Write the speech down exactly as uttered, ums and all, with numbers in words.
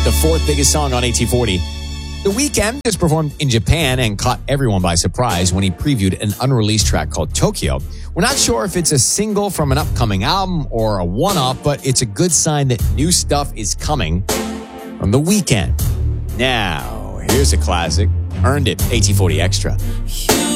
the fourth biggest song on A T forty. The Weeknd just performed in Japan and caught everyone by surprise when he previewed an unreleased track called Tokyo. We're not sure if it's a single from an upcoming album or a one-off, but it's a good sign that new stuff is coming from The Weeknd. Now, here's a classic. Earned It, A T forty Extra.